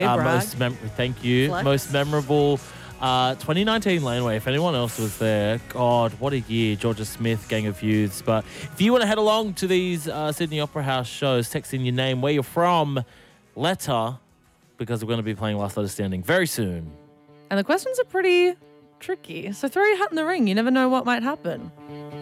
Hey, Bragg. Thank you. Flex. Most memorable 2019 Laneway. If anyone else was there, God, what a year. Georgia Smith, Gang of Youths. But if you want to head along to these Sydney Opera House shows, text in your name, where you're from, letter, because we're going to be playing Last Letter Standing very soon. And the questions are pretty tricky. So throw your hat in the ring. You never know what might happen.